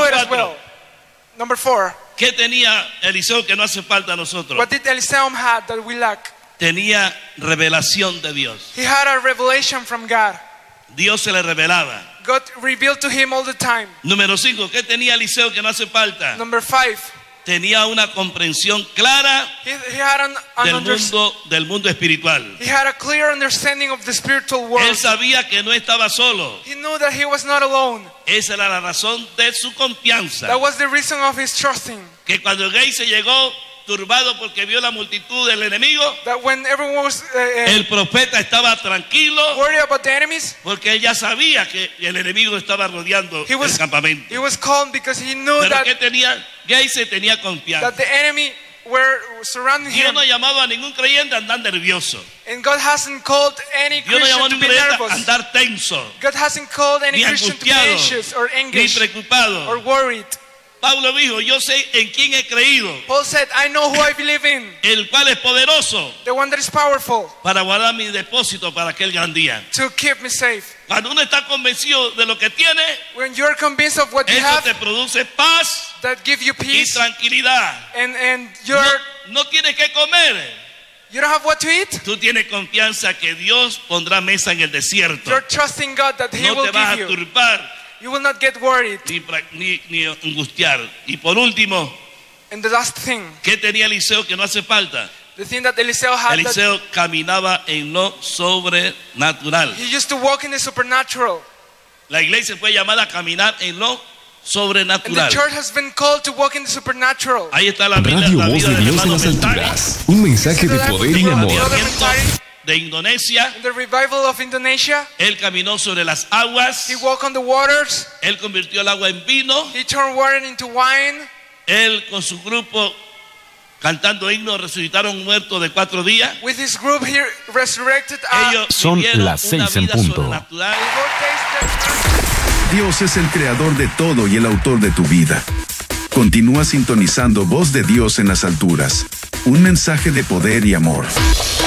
it as well. Number 4. ¿Qué tenía Eliseo que no hace falta a nosotros? What did Eliseo have that we lack? Tenía revelación de Dios. He had a revelation from God. Dios se le revelaba. God revealed to him all the time. Número 5, ¿qué tenía Eliseo que no hace falta? Number 5. Tenía una comprensión clara He had del mundo espiritual. He had a clear understanding of the spiritual world. Él sabía que no estaba solo. He knew that he was not alone. Esa era la razón de su confianza. That was the reason of his trusting. Que cuando el rey se llegó turbado porque vio la multitud del enemigo, that when everyone was el profeta estaba tranquilo worried about the enemies, porque él ya sabía que el enemigo estaba rodeando el campamento. He was calm because he knew Pero that Gehazi tenía confianza. That the enemy were surrounding Dios him. no ha llamado a ningún creyente a andar nervioso. And God hasn't called any Dios no llamó a Christian to ningún be creyente nervous. a andar tenso, God hasn't called any ni Christian to be angustiado, anxious or ni anguished preocupado. or worried. Pablo dijo, yo sé en quién he creído, Paul said, I know who I believe in, el cual es poderoso the one that is powerful para guardar mi depósito para aquel gran día. to keep me safe. Cuando uno está convencido de lo que tiene, When you're convinced of what you eso have, te produce paz that give you y peace, tranquilidad. and you're No tienes que comer. you don't have what to eat, Tú tienes confianza que Dios pondrá mesa en el desierto. you're trusting God that He No will te vas a give you. turbar You will not get worried. ni angustiar. Y por último, And the last thing, ¿qué tenía Eliseo que no hace falta? the thing that Eliseo had, that Eliseo caminaba en lo sobrenatural. he used to walk in the supernatural. La iglesia fue llamada a caminar en lo And the sobrenatural. church has been called to walk in the supernatural. Ahí está la Radio vida Voz de del Dios en hermano las Mentari, alturas. Un mensaje de poder y amor. de Indonesia. In the revival of Indonesia, Él caminó sobre las aguas. he walked on the waters. Él convirtió el agua en vino. He turned water into wine. Él con su grupo cantando himnos resucitaron un muerto de 4 días. With his group, he resurrected Ellos Son vivieron las una 6 en vida punto. sobrenatural. Dios es el creador de todo y el autor de tu vida. Continúa sintonizando Voz de Dios en las alturas. Un mensaje de poder y amor.